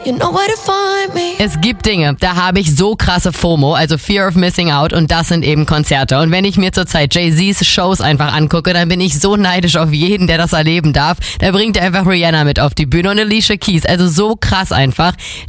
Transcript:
You know where to find me. Es gibt Dinge, da habe ich so krasse FOMO, also Fear of Missing Out, und das sind eben Konzerte. Und wenn ich mir zurzeit Jay-Z's Shows einfach angucke, dann bin ich so neidisch auf jeden, der das erleben darf. Da bringt er einfach Rihanna mit auf die Bühne und Alicia Keys, also so krass einfach.